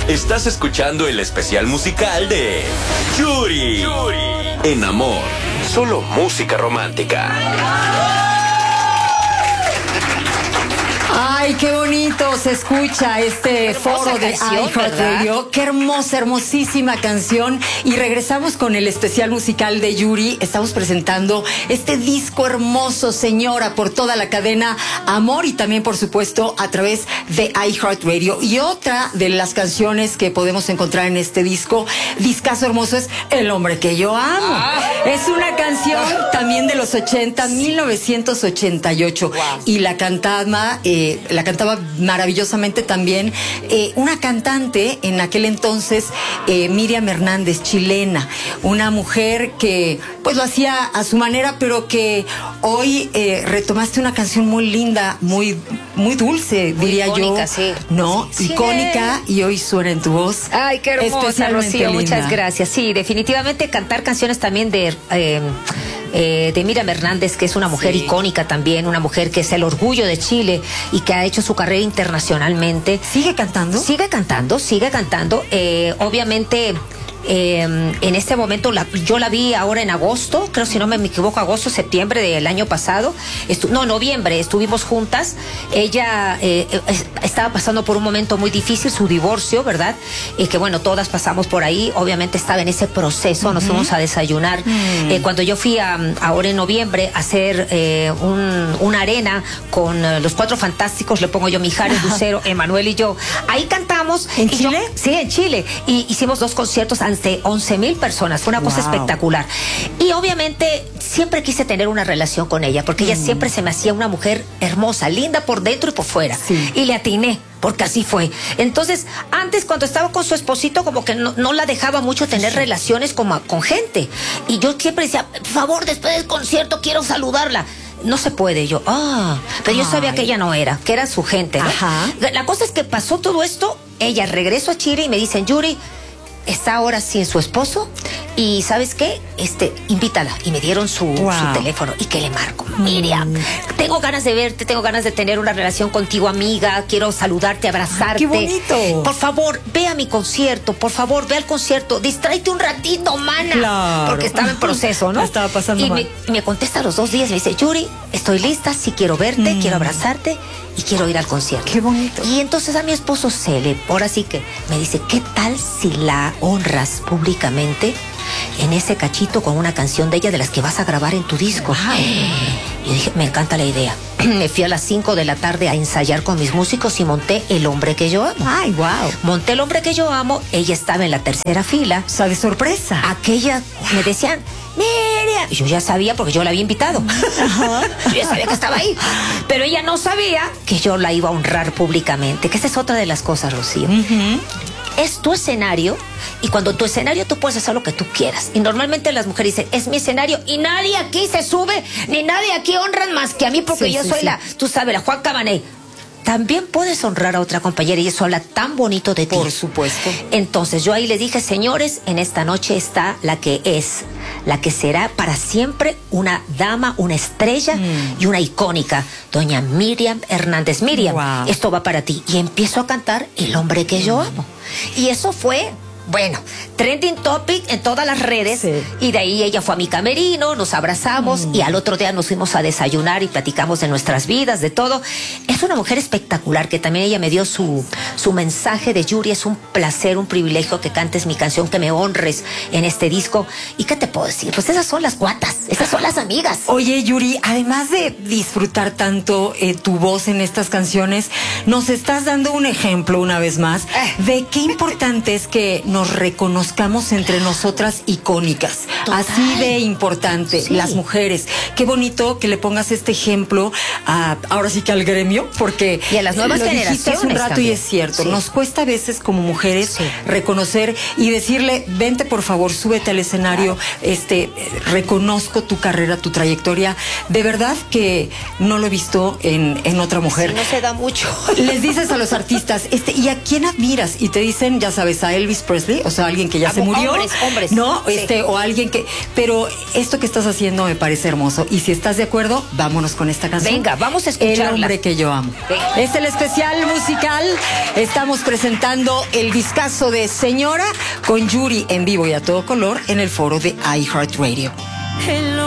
Estás escuchando el especial musical de Yuri. En Amor, solo música romántica. Ay, qué bonito se escucha este foro de iHeartRadio. Qué hermosa, hermosísima canción. Y regresamos con el especial musical de Yuri. Estamos presentando este disco hermoso, señora, por toda la cadena Amor y también, por supuesto, a través de iHeartRadio. Y otra de las canciones que podemos encontrar en este discazo hermoso, es El hombre que yo amo. Es una canción también de los 80, 1988. Wow. Y la cantaba maravillosamente también una cantante en aquel entonces, Miriam Hernández, chilena, una mujer que pues lo hacía a su manera, pero que hoy retomaste una canción muy linda, muy dulce, muy diría icónica, yo, sí. ¿No? Sí. Icónica, y hoy suena en tu voz. Ay, qué hermosa, Rocío, muchas gracias. Sí, definitivamente cantar canciones también de Miriam Hernández, que es una mujer icónica también, una mujer que es el orgullo de Chile y que ha hecho su carrera internacionalmente. ¿Sigue cantando? Sigue cantando. Obviamente, en este momento yo la vi ahora en agosto, creo, si no me equivoco, agosto, septiembre del año pasado, noviembre, estuvimos juntas. Ella estaba pasando por un momento muy difícil, su divorcio, ¿verdad? Que bueno, todas pasamos por ahí. Obviamente estaba en ese proceso. Nos fuimos a desayunar. Cuando yo fui ahora en noviembre a hacer una arena con los Cuatro Fantásticos, le pongo yo Mijares, Lucero, Emanuel y yo, ahí cantamos. ¿En Chile? Sí, en Chile. Y hicimos 2 conciertos ante 11,000 personas. Fue una cosa espectacular. Y obviamente siempre quise tener una relación con ella, porque ella siempre se me hacía una mujer hermosa, linda por dentro y por fuera. Sí. Y le atiné, porque así fue. Entonces, antes, cuando estaba con su esposito, como que no la dejaba mucho tener relaciones con gente. Y yo siempre decía, por favor, después del concierto quiero saludarla. No se puede. Pero yo sabía que ella no era, que era su gente, ¿no? La cosa es que pasó todo esto, ella regresó a Chile y me dicen, Yuri, está ahora sin su esposo y ¿sabes qué? Invítala. Y me dieron su teléfono. ¿Y qué le marco? Miriam, tengo ganas de verte, tengo ganas de tener una relación contigo, amiga, quiero saludarte, abrazarte. ¡Qué bonito! Por favor, ve a mi concierto, por favor, ve al concierto, distráete un ratito, mana. Claro. Porque estaba en proceso, ¿no? Estaba pasando mal. Y me contesta a los 2 días, me dice, Yuri, estoy lista, sí quiero verte, quiero abrazarte y quiero ir al concierto. ¡Qué bonito! Y entonces a mi esposo ahora sí que me dice, ¿qué tal si la honras públicamente en ese cachito con una canción de ella de las que vas a grabar en tu disco? Y yo dije, me encanta la idea. Me fui a las 5 de la tarde a ensayar con mis músicos y monté El hombre que yo amo. ¡Ay, wow! Monté El hombre que yo amo, ella estaba en la tercera fila. O sea, de sorpresa. Aquella, me decían, Miriam. Y yo ya sabía porque yo la había invitado. Yo ya sabía que estaba ahí. Pero ella no sabía que yo la iba a honrar públicamente. Que esa es otra de las cosas, Rocío. Es tu escenario, y cuando tu escenario tú puedes hacer lo que tú quieras. Y normalmente las mujeres dicen, es mi escenario y nadie aquí se sube, ni nadie aquí honran más que a mí, porque yo soy tú sabes, la Juan Cabané. También puedes honrar a otra compañera y eso habla tan bonito de ti. Por supuesto. Entonces yo ahí le dije, señores, en esta noche está la que será para siempre una dama, una estrella y una icónica, doña Miriam Hernández. Miriam, esto va para ti. Y empiezo a cantar El hombre que yo amo. Y eso fue, bueno, trending topic en todas las redes. Y de ahí ella fue a mi camerino, nos abrazamos y al otro día nos fuimos a desayunar y platicamos de nuestras vidas, de todo. Es una mujer espectacular, que también ella me dio su mensaje de Yuri, es un placer, un privilegio que cantes mi canción, que me honres en este disco. ¿Y qué te puedo decir? Pues esas son las guatas, esas son las amigas. Oye, Yuri, además de disfrutar tanto tu voz en estas canciones, nos estás dando un ejemplo una vez más de qué importante es que nos reconozcamos entre nosotras icónicas. Total. Así de importante, las mujeres. Qué bonito que le pongas este ejemplo ahora sí que al gremio, porque y a las nuevas generaciones hace un rato también. Y es cierto, nos cuesta a veces como mujeres reconocer y decirle, vente por favor, súbete al escenario, reconozco tu carrera, tu trayectoria. De verdad que no lo he visto en otra mujer. Sí, no se da mucho. Les dices a los artistas, ¿y a quién admiras? Y te dicen, ya sabes, a Elvis Presley, Presley, o sea, alguien que ya se murió. Hombres. No, Sí. o alguien que. Pero esto que estás haciendo me parece hermoso. Y si estás de acuerdo, vámonos con esta canción. Venga, vamos a escucharla. El hombre que yo amo. Venga. Es el especial musical. Estamos presentando el discazo de Señora con Yuri en vivo y a todo color en el foro de iHeartRadio.